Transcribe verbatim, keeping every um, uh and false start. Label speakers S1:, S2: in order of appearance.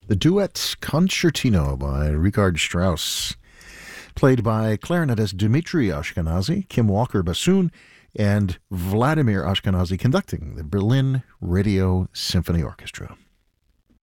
S1: The Duet Concertino by Richard Strauss, played by clarinetist Dmitri Ashkenazy, Kim Walker bassoon, and Vladimir Ashkenazy conducting the Berlin Radio Symphony Orchestra.